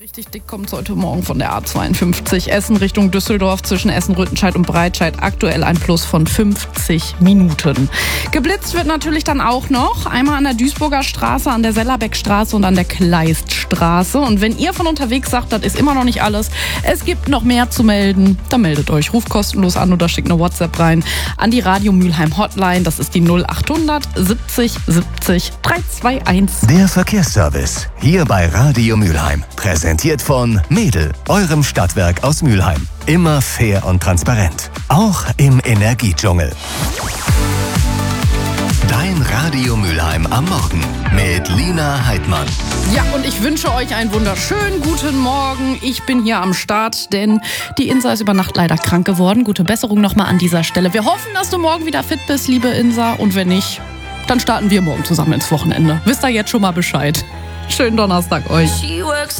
Richtig dick kommt es heute Morgen von der A52 Essen Richtung Düsseldorf zwischen Essen-Rüttenscheid und Breitscheid. Aktuell ein Plus von 50 Minuten. Geblitzt wird natürlich dann auch noch. Einmal an der Duisburger Straße, an der Sellerbeckstraße und an der Kleiststraße. Und wenn ihr von unterwegs sagt, das ist immer noch nicht alles, es gibt noch mehr zu melden, dann meldet euch. Ruft kostenlos an oder schickt eine WhatsApp rein an die Radio Mülheim Hotline. Das ist die 0800 70 70 321. Der Verkehrsservice hier bei Radio Mülheim. Präsentiert von Mädel, eurem Stadtwerk aus Mülheim. Immer fair und transparent. Auch im Energiedschungel. Dein Radio Mülheim am Morgen mit Lina Heidmann. Ja, und ich wünsche euch einen wunderschönen guten Morgen. Ich bin hier am Start, denn die Insa ist über Nacht leider krank geworden. Gute Besserung nochmal an dieser Stelle. Wir hoffen, dass du morgen wieder fit bist, liebe Insa. Und wenn nicht, dann starten wir morgen zusammen ins Wochenende. Wisst ihr jetzt schon mal Bescheid. Schönen Donnerstag euch.